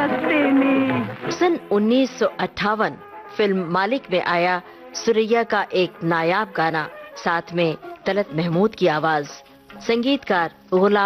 रास्ते में। सन 1958 फिल्म मालिक में आया सुरैया का एक नायाब गाना, साथ में तलत महमूद की आवाज, संगीतकार गुलाम